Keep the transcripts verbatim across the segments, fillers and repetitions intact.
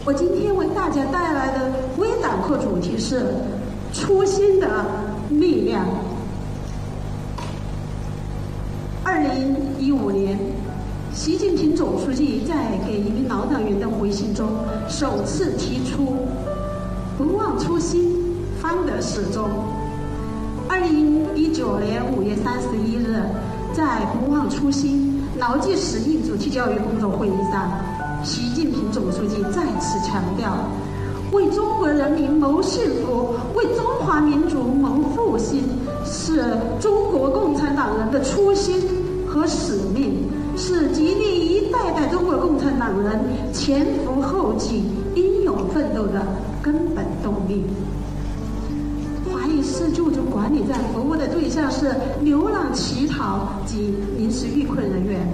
我今天为大家带来的微党课主题是初心的力量。二零一五年，习近平总书记在给一名老党员的回信中，首次提出“不忘初心，方得始终”。二零一九年五月三十一日，在“不忘初心，牢记使命”主题教育工作会议上，习近平总书记再次强调，为中国人民谋幸福，为中华民族谋复兴，是中国共产党人的初心和使命，是激励一代代中国共产党人前赴后继、英勇奋斗的根本动力。华谊市救助管理站服务的对象是流浪乞讨及临时遇困人员。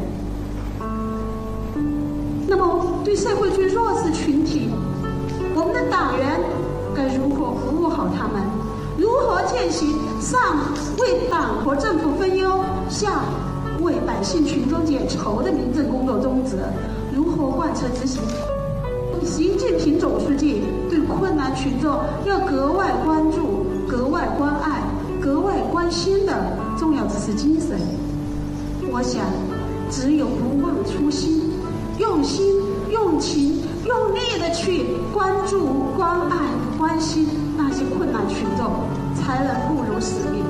那么，对社会最弱势群体，我们的党员该如何服务好他们？如何践行上为党和政府分忧，下为百姓群众解愁的民政工作宗旨？如何贯彻执行习近平总书记对困难群众要格外关注、格外关爱、格外关心的重要指示精神？我想，只有不忘初心，用心、用情、用力的去关注、关爱、关心那些困难群众，才能不辱使命。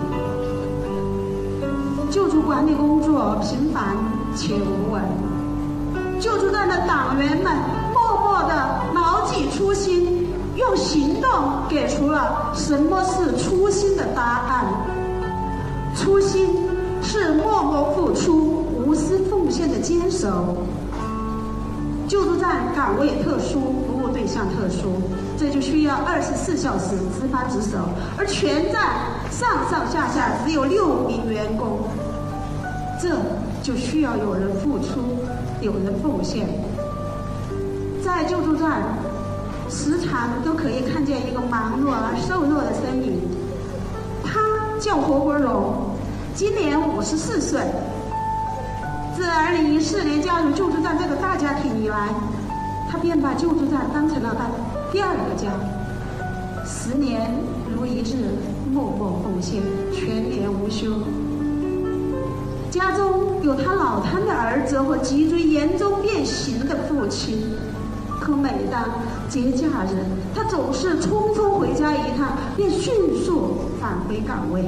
救助管理工作频繁且无闻，救助站的党员们默默地牢记初心，用行动给出了什么是初心的答案。初心是默默付出、无私奉献的坚守。救助站岗位特殊，服务对象特殊，这就需要二十四小时值班值守，而全站上上下下只有六名员工，这就需要有人付出，有人奉献。在救助站，时常都可以看见一个忙碌而瘦弱的身影，他叫何国荣，今年五十四岁。自二零一四年加入救助站这个大家庭以来，他便把救助站当成了他第二个家。十年如一日，默默奉献，全年无休。家中有他脑瘫的儿子和脊椎严重变形的父亲，可每当节假日，他总是匆匆回家一趟，便迅速返回岗位。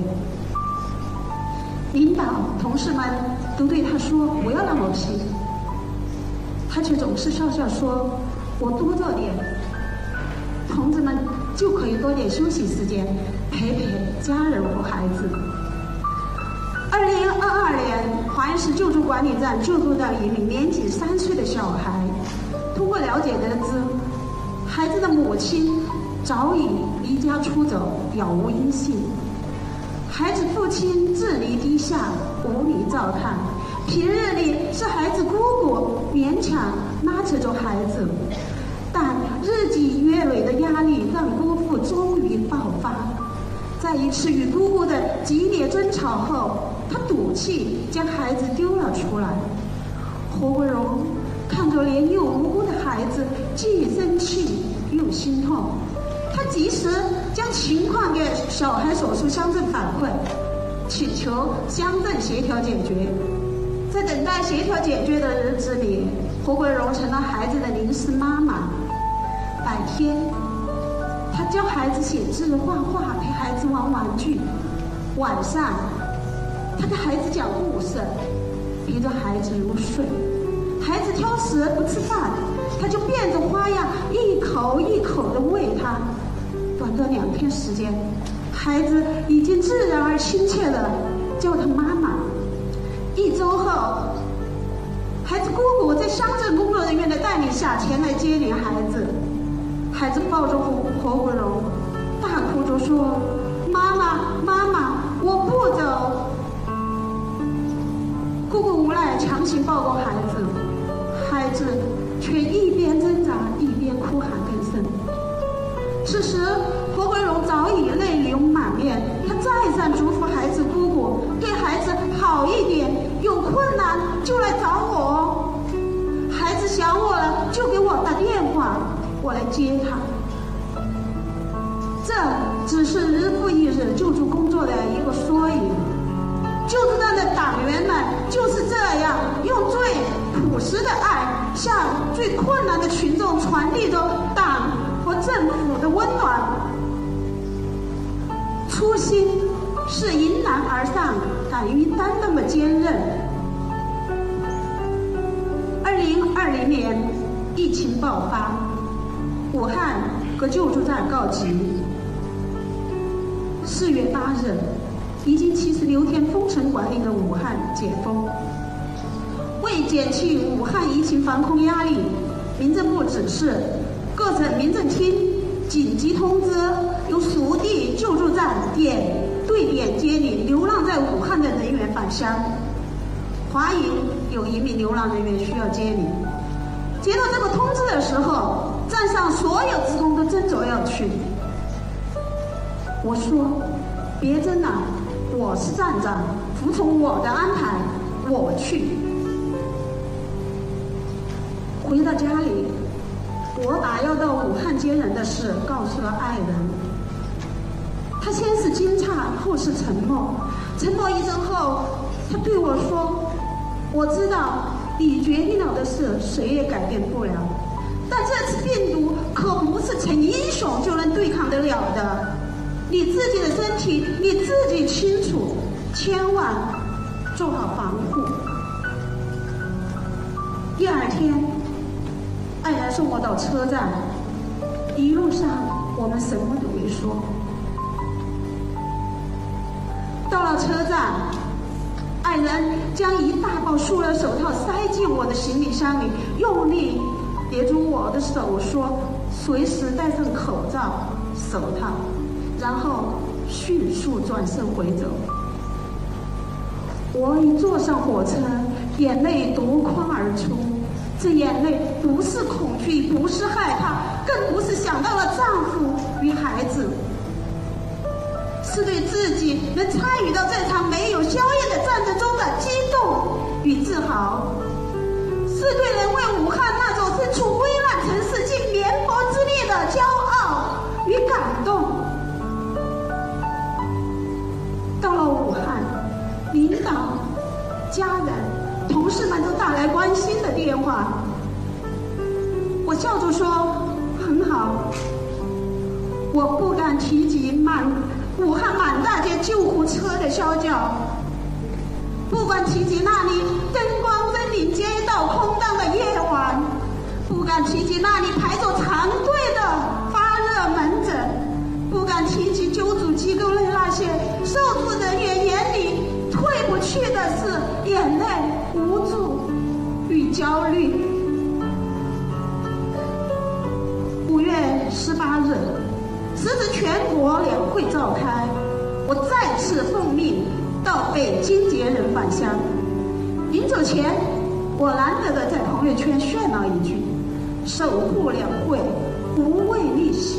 领导、同事们都对他说：“不要那么拼。”他却总是笑笑说：“我多做点，同志们就可以多点休息时间，陪陪家人和孩子。”二零二二年，华谊市救助管理站救助到一名年仅三岁的小孩，通过了解得知，孩子的母亲早已离家出走，杳无音信。孩子父亲智力低下，无力照看，平日里是孩子姑姑勉强拉扯着孩子，但日积月累的压力让姑父终于爆发。在一次与姑姑的激烈争吵后，他赌气将孩子丢了出来。何国荣看着年幼无辜的孩子，既生气又心痛。他及时将情况给小孩手术乡镇反馈，请求乡镇协调解决。在等待协调解决的日子里，何国荣成了孩子的临时妈妈。白天，他教孩子写字、画画，陪孩子玩玩具；晚上，他给孩子讲故事，逼着孩子入睡。孩子挑食不吃饭，他就变着花样一口一口地喂他。短短两天时间，孩子已经自然而亲切地叫他妈妈。一周后，孩子姑姑在乡镇工作人员的带领下前来接领孩子。孩子抱着何国荣，大哭着说：“妈妈，妈妈，我不走。”姑姑无奈强行抱过孩子，孩子却一边挣扎一边哭喊更甚。此时，何国荣早已泪流满面，他再三嘱咐孩子姑姑对孩子好一点，有困难就来找我。孩子想我了就给我打电话。 我来接他。这只是日复一日救助工作的一个缩影。救助站的党员们就是这样用最朴实的爱，向最困难的群众传递着党和政府的温暖。初心是迎难而上，敢于担当的坚韧。二零二零年疫情爆发，武汉各救助站告急。四月八日，已经七十六天封城管理的武汉解封。为减轻武汉疫情防控压力，民政部指示各省民政厅紧急通知由属地救助站点对点接领流浪在武汉的人员返乡。华营有一名流浪人员需要接领，接到这个通知的时候，站上所有职工都争着要去。我说别争了，我是站长，服从我的安排，我去。回到家里，我把要到武汉接人的事告诉了爱人。他先是惊诧，后是沉默。沉默一阵后，他对我说：“我知道你决定了的事，谁也改变不了。但这次病毒可不是成英雄就能对抗得了的。你自己的身体你自己清楚，千万做好防护。”第二天，爱人送我到车站，一路上我们什么都没说。到了车站，爱人将一大包塑料手套塞进我的行李箱里，用力捏住我的手说：“随时戴上口罩、手套。”然后迅速转身回走。我一坐上火车，眼泪夺眶而出。这眼泪不是恐惧，不是害怕，更不是想到了丈夫与孩子，是对自己能参与到这场没有硝烟的战争中的激动与自豪，是对能为武汉那座身处危难城市尽绵薄之力的骄傲与感动。到了武汉，领导、家人、同事们都打来关心的电话，我笑着说：“很好。”我不敢提及满武汉满大街救护车的啸叫，不敢提及那里灯光狰狞、街道空荡的夜晚，不敢提及那里排着长队的发热门诊，不敢提及救助机构内那些受助人员眼里褪不去的是眼泪、无助与焦虑。五月十八日，时值全国两会召开，我再次奉命到北京接人返乡。临走前，我难得的在朋友圈炫了一句：“守护两会，不畏逆袭。”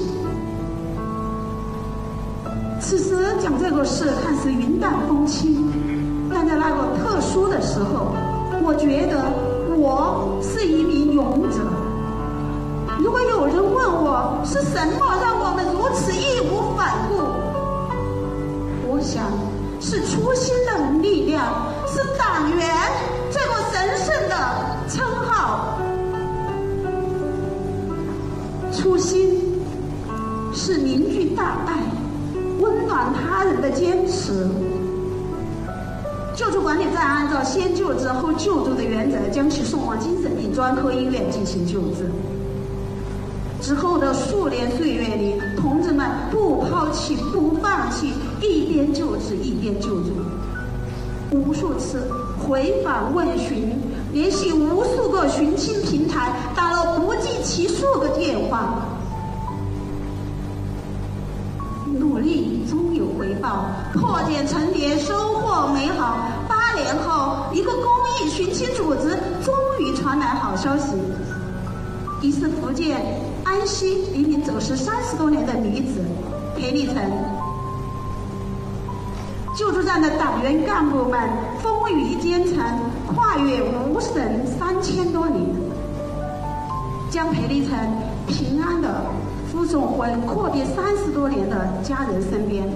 此时讲这个事看似云淡风轻，但在那个特殊的时候，我觉得我是一名勇者。如果有人问我是什么让我们如此义无反顾，我想是初心的力量，是党员这个神圣的称号。初心是凝聚大爱、温暖他人的坚持。救助管理站按照先救治后救助的原则，将其送往精神病专科医院进行救治。之后的数年岁月里，同志们不抛弃、不放弃，一边救治一边救助。无数次回访问询，联系无数个寻亲平台，打了不计其数的电话。努力终有回报，破茧成蝶，收获美好。八年后，一个公益寻亲组织终于传来好消息，一是福建安溪一名走失三十多年的女子裴丽晨。救助站的党员干部们风雨兼程，跨越五省三千多里， 将裴立成平安地护送回阔别三十多年的家人身边。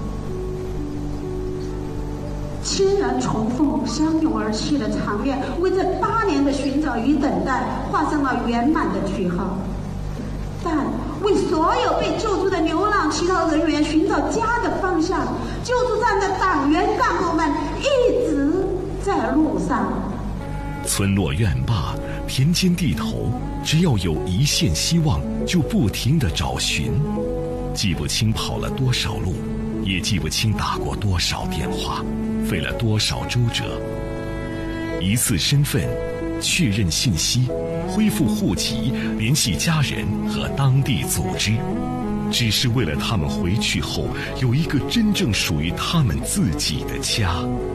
亲人重逢、相拥而泣的场面，为这八年的寻找与等待画上了圆满的句号。但为所有被救助的流浪乞讨人员寻找家的方向，救助站的党员干部们一直在路上。 村落院坝、田间地头，只要有一线希望，就不停地找寻。记不清跑了多少路，也记不清打过多少电话，费了多少周折。一次身份，确认信息，恢复户籍，联系家人和当地组织，只是为了他们回去后有一个真正属于他们自己的家。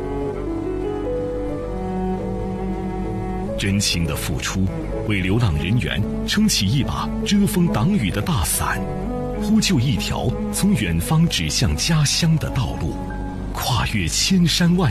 真情的付出，为流浪人员撑起一把遮风挡雨的大伞，铺就一条从远方指向家乡的道路，跨越千山万